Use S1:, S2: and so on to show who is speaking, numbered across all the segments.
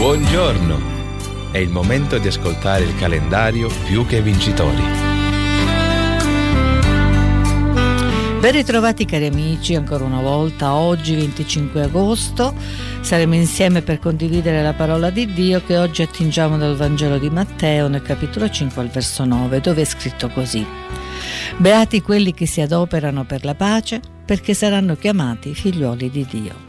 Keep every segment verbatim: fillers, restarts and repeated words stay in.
S1: Buongiorno! È il momento di ascoltare il calendario Più che Vincitori.
S2: Ben ritrovati cari amici, ancora una volta, oggi venticinque agosto saremo insieme per condividere la parola di Dio che oggi attingiamo dal Vangelo di Matteo nel capitolo cinque al verso nove, dove è scritto così: Beati quelli che si adoperano per la pace, perché saranno chiamati figliuoli di Dio.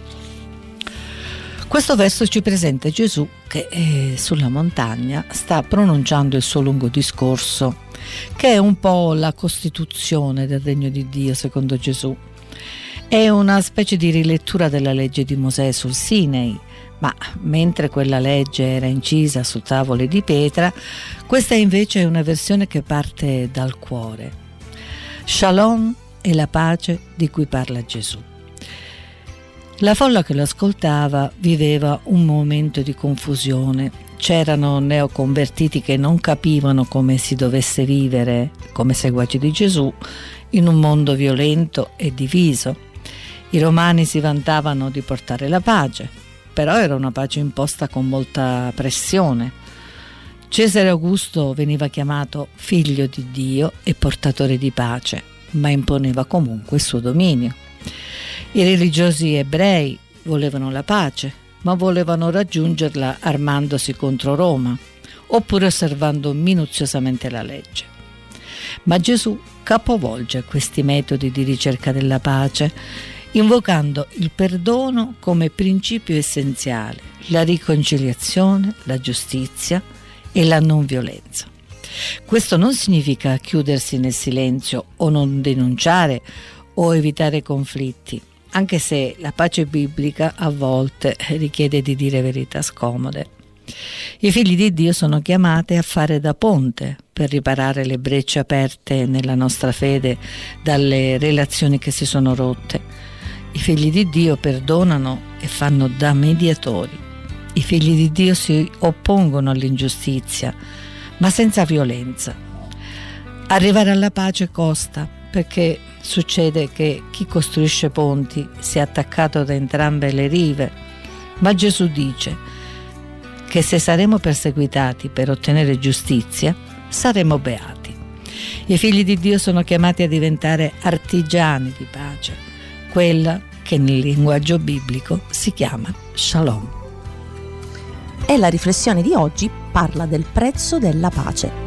S2: Questo verso ci presenta Gesù che eh, sulla montagna sta pronunciando il suo lungo discorso, che è un po' la costituzione del regno di Dio secondo Gesù. È una specie di rilettura della legge di Mosè sul Sinai, ma mentre quella legge era incisa su tavole di pietra, questa invece è una versione che parte dal cuore. Shalom è la pace di cui parla Gesù. La folla che lo ascoltava viveva un momento di confusione. C'erano neoconvertiti che non capivano come si dovesse vivere come seguaci di Gesù in un mondo violento e diviso. I romani si vantavano di portare la pace, però era una pace imposta con molta pressione. Cesare Augusto veniva chiamato figlio di Dio e portatore di pace, ma imponeva comunque il suo dominio. I religiosi ebrei volevano la pace, ma volevano raggiungerla armandosi contro Roma, oppure osservando minuziosamente la legge. Ma Gesù capovolge questi metodi di ricerca della pace, invocando il perdono come principio essenziale, la riconciliazione, la giustizia e la non violenza. Questo non significa chiudersi nel silenzio o non denunciare o evitare conflitti, anche se la pace biblica a volte richiede di dire verità scomode. I figli di Dio sono chiamati a fare da ponte per riparare le brecce aperte nella nostra fede dalle relazioni che si sono rotte. I figli di Dio perdonano e fanno da mediatori. I figli di Dio si oppongono all'ingiustizia, ma senza violenza. Arrivare alla pace costa, perché succede che chi costruisce ponti si è attaccato da entrambe le rive, ma Gesù dice che se saremo perseguitati per ottenere giustizia, saremo beati. I figli di Dio sono chiamati a diventare artigiani di pace, quella che nel linguaggio biblico si chiama Shalom.
S3: E la riflessione di oggi parla del prezzo della pace.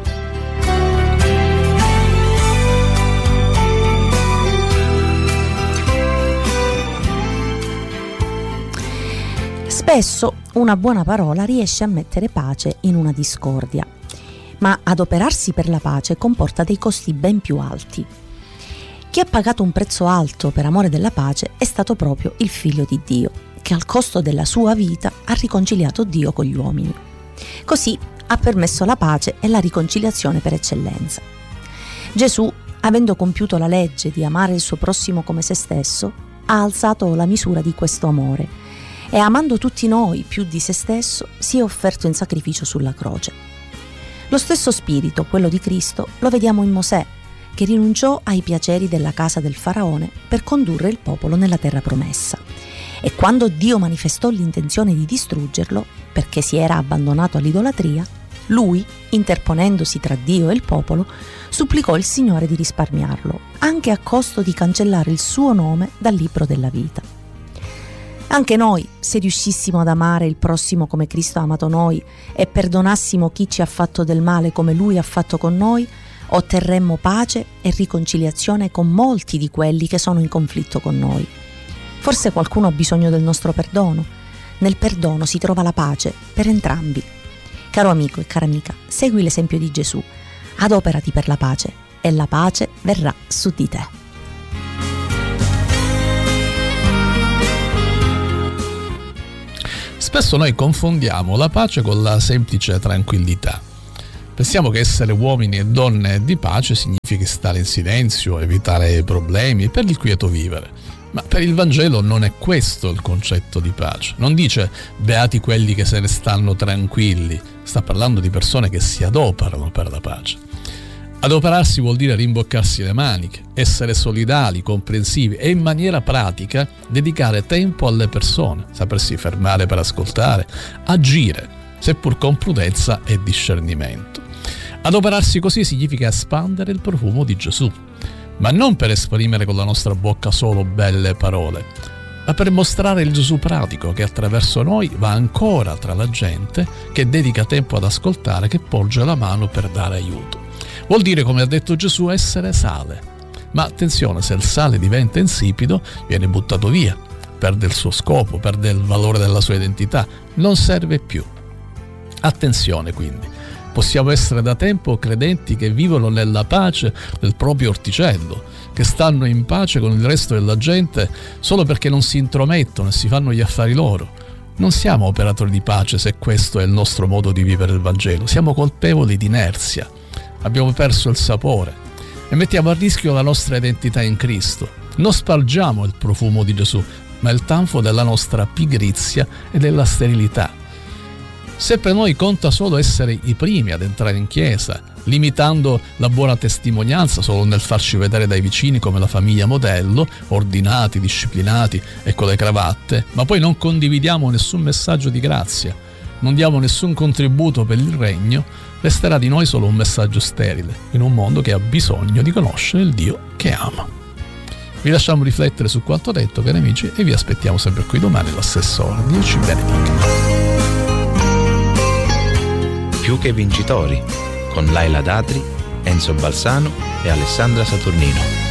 S3: Spesso una buona parola riesce a mettere pace in una discordia, ma adoperarsi per la pace comporta dei costi ben più alti. Chi ha pagato un prezzo alto per amore della pace è stato proprio il Figlio di Dio, che al costo della sua vita ha riconciliato Dio con gli uomini. Così ha permesso la pace e la riconciliazione per eccellenza. Gesù, avendo compiuto la legge di amare il suo prossimo come se stesso, ha alzato la misura di questo amore e, amando tutti noi più di se stesso, si è offerto in sacrificio sulla croce. Lo stesso spirito, quello di Cristo, lo vediamo in Mosè, che rinunciò ai piaceri della casa del faraone per condurre il popolo nella terra promessa. E quando Dio manifestò l'intenzione di distruggerlo, perché si era abbandonato all'idolatria, lui, interponendosi tra Dio e il popolo, supplicò il Signore di risparmiarlo, anche a costo di cancellare il suo nome dal libro della vita. Anche noi, se riuscissimo ad amare il prossimo come Cristo ha amato noi e perdonassimo chi ci ha fatto del male come Lui ha fatto con noi, otterremmo pace e riconciliazione con molti di quelli che sono in conflitto con noi. Forse qualcuno ha bisogno del nostro perdono. Nel perdono si trova la pace per entrambi. Caro amico e cara amica, segui l'esempio di Gesù, adoperati per la pace e la pace verrà su di te.
S4: Spesso noi confondiamo la pace con la semplice tranquillità. Pensiamo che essere uomini e donne di pace significhi stare in silenzio, evitare problemi e per il quieto vivere. Ma per il Vangelo non è questo il concetto di pace. Non dice beati quelli che se ne stanno tranquilli, sta parlando di persone che si adoperano per la pace. Adoperarsi vuol dire rimboccarsi le maniche, essere solidali, comprensivi e in maniera pratica dedicare tempo alle persone, sapersi fermare per ascoltare, agire, seppur con prudenza e discernimento. Adoperarsi così significa espandere il profumo di Gesù, ma non per esprimere con la nostra bocca solo belle parole, ma per mostrare il Gesù pratico che attraverso noi va ancora tra la gente, che dedica tempo ad ascoltare, che porge la mano per dare aiuto. Vuol dire, come ha detto Gesù, essere sale. Ma attenzione, se il sale diventa insipido, viene buttato via, perde il suo scopo, perde il valore della sua identità, non serve più. Attenzione quindi, possiamo essere da tempo credenti che vivono nella pace del proprio orticello, che stanno in pace con il resto della gente solo perché non si intromettono e si fanno gli affari loro. Non siamo operatori di pace se questo è il nostro modo di vivere il Vangelo, siamo colpevoli di inerzia. Abbiamo perso il sapore e mettiamo a rischio la nostra identità in Cristo. Non spargiamo il profumo di Gesù, ma il tanfo della nostra pigrizia e della sterilità. Se per noi conta solo essere i primi ad entrare in chiesa, limitando la buona testimonianza solo nel farci vedere dai vicini come la famiglia modello, ordinati, disciplinati e con le cravatte, ma poi non condividiamo nessun messaggio di grazia, non diamo nessun contributo per il regno, resterà di noi solo un messaggio sterile, in un mondo che ha bisogno di conoscere il Dio che ama. Vi lasciamo riflettere su quanto detto, cari amici, e vi aspettiamo sempre qui domani alla stessa ora. Dio ci benedica.
S1: Più che vincitori, con Laila Datri, Enzo Balsano e Alessandra Saturnino.